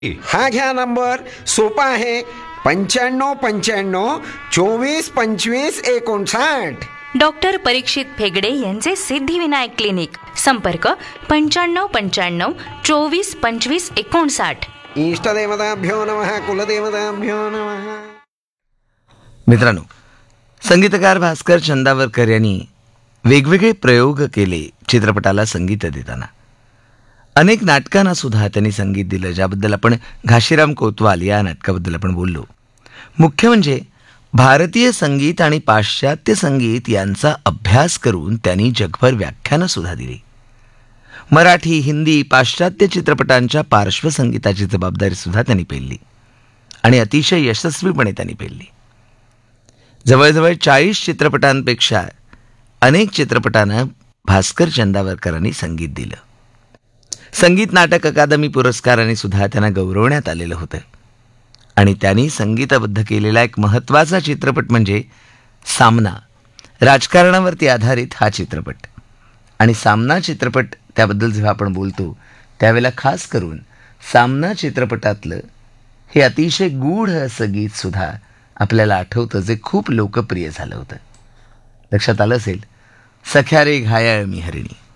हा घ्या नंबर, सोपा आहे. 95-95-24-25-59. डॉक्टर परीक्षित फेगडे यांचे सिद्धिविनायक क्लिनिक. संपर्क 95-95-24-25-59. इष्टदेवताभ्यो नमः, कुलदेवताभ्यो नमः. मित्रांनो, संगीतकार भास्कर चंदावरकर यांनी वेगवेगळे प्रयोग केले चित्रपटाला संगीत देताना. अनेक नाटकांना सुद्धा त्यांनी संगीत दिलं, ज्याबद्दल आपण घाशीराम कोतवाल या नाटकाबद्दल आपण बोललो. मुख्य म्हणजे भारतीय संगीत आणि पाश्चात्य संगीत यांचा अभ्यास करून त्यांनी जगभर व्याख्यानं सुद्धा दिली. मराठी, हिंदी, पाश्चात्य चित्रपटांच्या पार्श्वसंगीताची जबाबदारी सुद्धा त्यांनी पेलली आणि अतिशय यशस्वीपणे त्यांनी पेलली. जवळजवळ 40 चित्रपटांपेक्षा अनेक चित्रपटांना भास्कर चंदावरकरांनी संगीत दिलं. संगीत नाटक अकादमी पुरस्काराने सुद्धा त्यांना गौरवण्यात आलेलं होतं. आणि त्यांनी संगीतबद्ध केलेला एक महत्त्वाचा चित्रपट म्हणजे सामना. राजकारणावरती आधारित हा चित्रपट. आणि सामना चित्रपट त्याबद्दल जेव्हा आपण बोलतो त्यावेळेला खास करून सामना चित्रपटातलं हे अतिशय गूढ असं गीत सुद्धा आपल्याला आठवतं, जे खूप लोकप्रिय झालं होतं. लक्षात आलं असेल, सख्या रे घायाळ मी हरिणी.